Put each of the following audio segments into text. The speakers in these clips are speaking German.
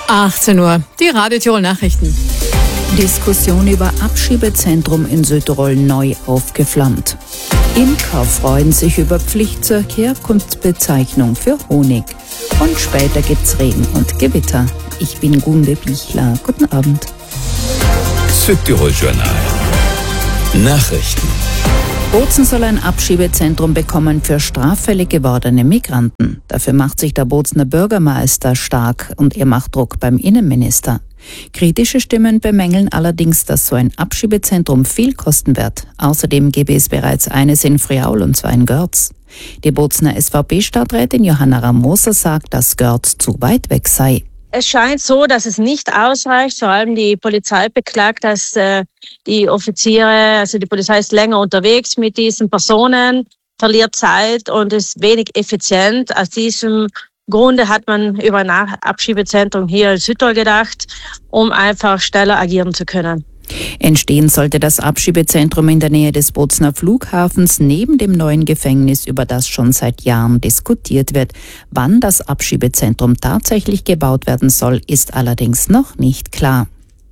18 Uhr, die Radio Tirol Nachrichten. Diskussion über Abschiebezentrum in Südtirol neu aufgeflammt. Imker freuen sich über Pflicht zur Herkunftsbezeichnung für Honig. Und später gibt's Regen und Gewitter. Ich bin Gunde Bichler. Guten Abend. Südtirol Journal. Nachrichten. Bozen soll ein Abschiebezentrum bekommen für straffällig gewordene Migranten. Dafür macht sich der Bozener Bürgermeister stark und er macht Druck beim Innenminister. Kritische Stimmen bemängeln allerdings, dass so ein Abschiebezentrum viel kosten wird. Außerdem gäbe es bereits eines in Friaul und zwar in Görz. Die Bozener SVP-Stadträtin Johanna Ramoser sagt, dass Görz zu weit weg sei. Es scheint so, dass es nicht ausreicht. Vor allem die Polizei beklagt, dass die Offiziere, also die Polizei ist länger unterwegs mit diesen Personen, verliert Zeit und ist wenig effizient. Aus diesem Grunde hat man über ein Abschiebezentrum hier in Südtirol gedacht, um einfach schneller agieren zu können. Entstehen sollte das Abschiebezentrum in der Nähe des Bozener Flughafens neben dem neuen Gefängnis, über das schon seit Jahren diskutiert wird. Wann das Abschiebezentrum tatsächlich gebaut werden soll, ist allerdings noch nicht klar.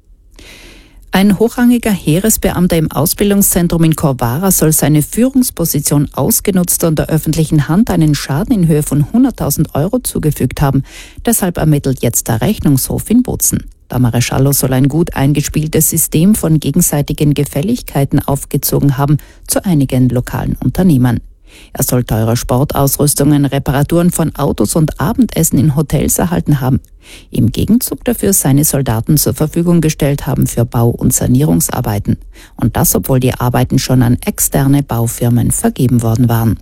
Ein hochrangiger Heeresbeamter im Ausbildungszentrum in Corvara soll seine Führungsposition ausgenutzt und der öffentlichen Hand einen Schaden in Höhe von 100.000 Euro zugefügt haben. Deshalb ermittelt jetzt der Rechnungshof in Bozen. Der Mareschallo soll ein gut eingespieltes System von gegenseitigen Gefälligkeiten aufgezogen haben zu einigen lokalen Unternehmern. Er soll teure Sportausrüstungen, Reparaturen von Autos und Abendessen in Hotels erhalten haben. Im Gegenzug dafür seine Soldaten zur Verfügung gestellt haben für Bau- und Sanierungsarbeiten. Und das, obwohl die Arbeiten schon an externe Baufirmen vergeben worden waren.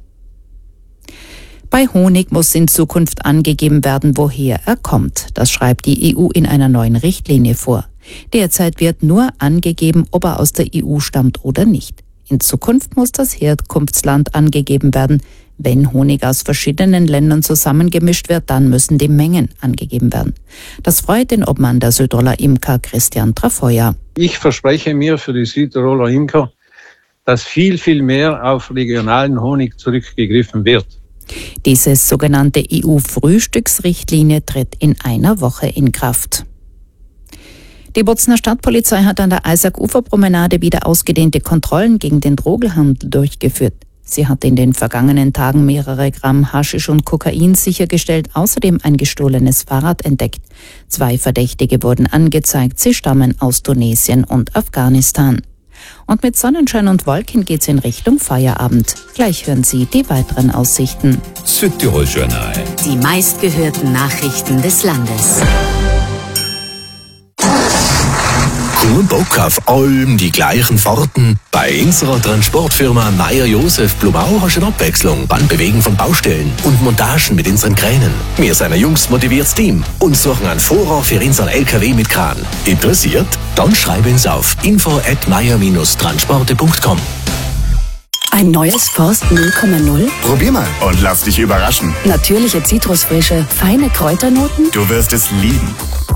Bei Honig muss in Zukunft angegeben werden, woher er kommt. Das schreibt die EU in einer neuen Richtlinie vor. Derzeit wird nur angegeben, ob er aus der EU stammt oder nicht. In Zukunft muss das Herkunftsland angegeben werden. Wenn Honig aus verschiedenen Ländern zusammengemischt wird, dann müssen die Mengen angegeben werden. Das freut den Obmann der Südtiroler Imker Christian Trafeuer. Ich verspreche mir für die Südtiroler Imker, dass viel, viel mehr auf regionalen Honig zurückgegriffen wird. Diese sogenannte EU-Frühstücksrichtlinie tritt in einer Woche in Kraft. Die Bozener Stadtpolizei hat an der Eisack-Ufer-Promenade wieder ausgedehnte Kontrollen gegen den Drogenhandel durchgeführt. Sie hat in den vergangenen Tagen mehrere Gramm Haschisch und Kokain sichergestellt, außerdem ein gestohlenes Fahrrad entdeckt. 2 Verdächtige wurden angezeigt, sie stammen aus Tunesien und Afghanistan. Und mit Sonnenschein und Wolken geht's in Richtung Feierabend. Gleich hören Sie die weiteren Aussichten. Südtirol Journal. Die meistgehörten Nachrichten des Landes. Kein Bock auf allem die gleichen Fahrten? Bei unserer Transportfirma Meier-Josef Blumau hast du eine Abwechslung beim Bewegen von Baustellen und Montagen mit unseren Kränen. Wir sind ein jungs motiviertes Team und suchen einen Fahrer für unseren LKW mit Kran. Interessiert? Dann schreib uns auf info@meier-transporte.com. Ein neues Forst 0,0? Probier mal und lass dich überraschen. Natürliche Zitrusfrische, feine Kräuternoten? Du wirst es lieben.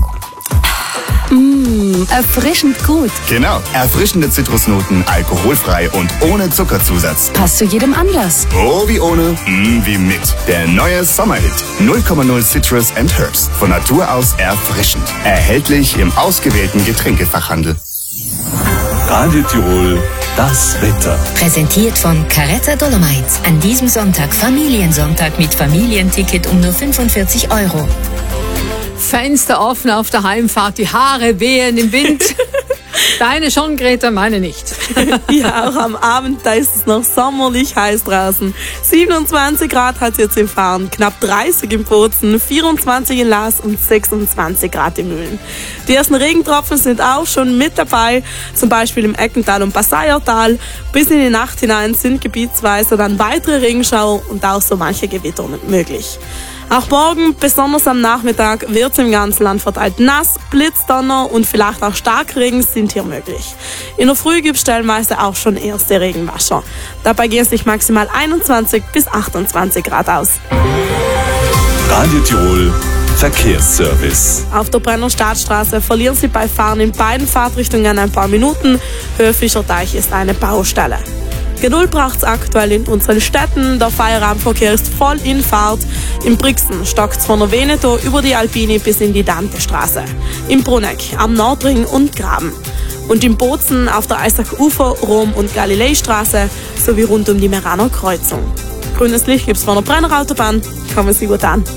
Erfrischend gut. Genau, erfrischende Zitrusnoten, alkoholfrei und ohne Zuckerzusatz. Passt zu jedem Anlass. Oh, wie ohne, wie mit. Der neue Sommerhit 0,0 Citrus and Herbs. Von Natur aus erfrischend. Erhältlich im ausgewählten Getränkefachhandel. Radio Tirol, das Wetter. Präsentiert von Caretta Dolomites. An diesem Sonntag Familiensonntag mit Familienticket um nur 45 €. Fenster offen auf der Heimfahrt, die Haare wehen im Wind. Deine schon, Greta, meine nicht. Ja, auch am Abend, da ist es noch sommerlich heiß draußen. 27 Grad hat es jetzt im Fahren, knapp 30 im Bozen, 24 in Laas und 26 Grad in Mühlen. Die ersten Regentropfen sind auch schon mit dabei, zum Beispiel im Eckental und Passaiertal. Bis in die Nacht hinein sind gebietsweise dann weitere Regenschauer und auch so manche Gewitter möglich. Auch morgen, besonders am Nachmittag, wird es im ganzen Land verteilt nass, Blitz, Donner und vielleicht auch Starkregen sind hier möglich. In der Früh gibt es stellenweise auch schon erste Regenwasser. Dabei gehen sich maximal 21 bis 28 Grad aus. Radio Tirol, Verkehrsservice. Auf der Brenner Staatsstraße verlieren Sie bei Fahren in beiden Fahrtrichtungen ein paar Minuten. Höhe Fischerteich ist eine Baustelle. Geduld braucht es aktuell in unseren Städten. Der Feierabendverkehr ist voll in Fahrt. In Brixen stockt es von der Veneto über die Alpine bis in die Dantestraße. In Bruneck, am Nordring und Graben. Und in Bozen auf der Eisachufer, Rom- und Galileistraße sowie rund um die Meraner Kreuzung. Grünes Licht gibt's von der Brenner Autobahn. Kommen Sie gut an.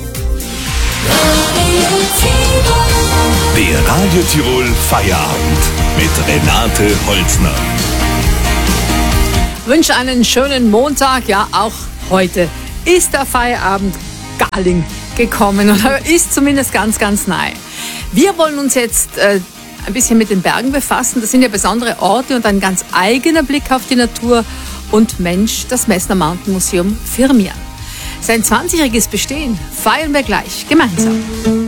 Der Radio Tirol Feierabend mit Renate Holzner. Ich wünsche einen schönen Montag. Ja, auch heute ist der Feierabend Galing gekommen oder ist zumindest ganz, ganz nahe. Wir wollen uns jetzt ein bisschen mit den Bergen befassen. Das sind ja besondere Orte und ein ganz eigener Blick auf die Natur und Mensch, das Messner Mountain Museum firmieren. Sein 20-jähriges Bestehen feiern wir gleich gemeinsam.